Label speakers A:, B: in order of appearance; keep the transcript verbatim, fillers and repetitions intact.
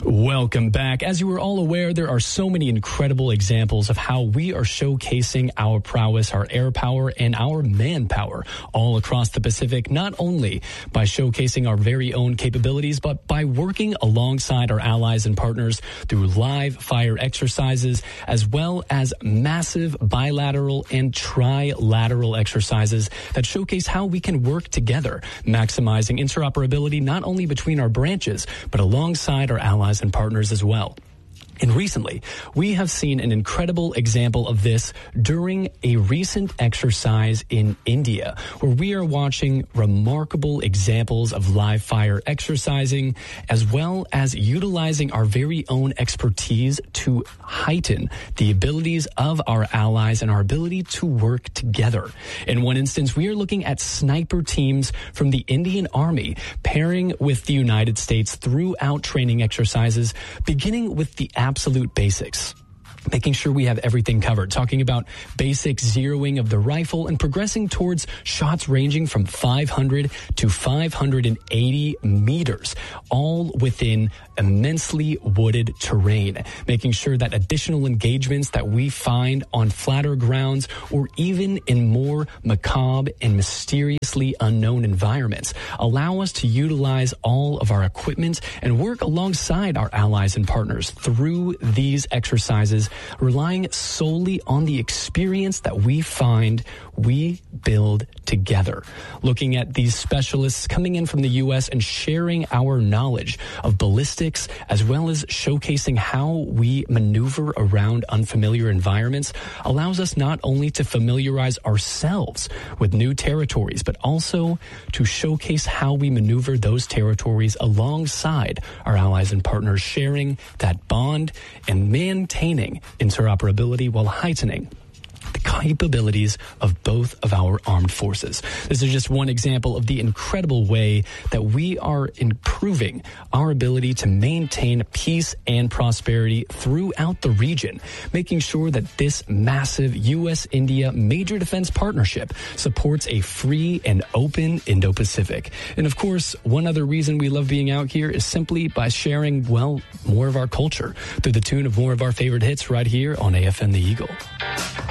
A: Welcome back. As you are all aware, there are so many incredible examples of how we are showcasing our prowess, our air power, and our manpower all across the Pacific, not only by showcasing our very own capabilities, but by working alongside our allies and partners through live fire exercises, as well as massive bilateral and trilateral exercises that showcase how we can work together, maximizing interoperability not only between our branches, but alongside our allies and partners as well. And recently, we have seen an incredible example of this during a recent exercise in India, where we are watching remarkable examples of live fire exercising, as well as utilizing our very own expertise to heighten the abilities of our allies and our ability to work together. In one instance, we are looking at sniper teams from the Indian Army pairing with the United States throughout training exercises, beginning with the absolute basics, making sure we have everything covered, talking about basic zeroing of the rifle and progressing towards shots ranging from five hundred to five hundred eighty meters, all within immensely wooded terrain, making sure that additional engagements that we find on flatter grounds or even in more macabre and mysteriously unknown environments allow us to utilize all of our equipment and work alongside our allies and partners through these exercises, relying solely on the experience that we find we build together. Looking at these specialists coming in from the U S and sharing our knowledge of ballistics, as well as showcasing how we maneuver around unfamiliar environments, allows us not only to familiarize ourselves with new territories, but also to showcase how we maneuver those territories alongside our allies and partners, sharing that bond and maintaining interoperability while heightening the capabilities of both of our armed forces. This is just one example of the incredible way that we are improving our ability to maintain peace and prosperity throughout the region, making sure that this massive U S India major defense partnership supports a free and open Indo-Pacific. And of course, one other reason we love being out here is simply by sharing, well, more of our culture through the tune of more of our favorite hits right here on A F M The Eagle.